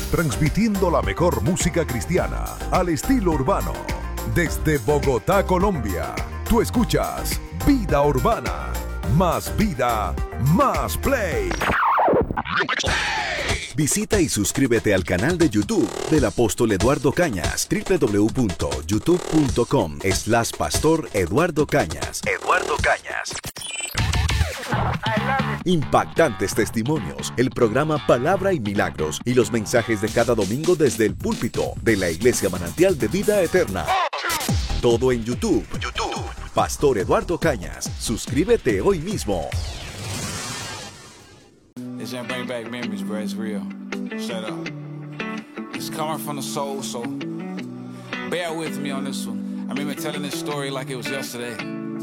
transmitiendo la mejor música cristiana al estilo urbano. Desde Bogotá, Colombia, tú escuchas Vida Urbana. Más vida, más play. Visita y suscríbete al canal de YouTube del Apóstol Eduardo Cañas, www.youtube.com/Pastor Eduardo Cañas. Eduardo Cañas. Impactantes testimonios, el programa Palabra y Milagros y los mensajes de cada domingo desde el púlpito de la Iglesia Manantial de Vida Eterna. Todo en YouTube. Pastor Eduardo Cañas. Suscríbete hoy mismo. It's gonna bring back memories, bro. It's real. Shut up. It's coming from the soul, so bear with me on this one. I remember telling this story like it was yesterday.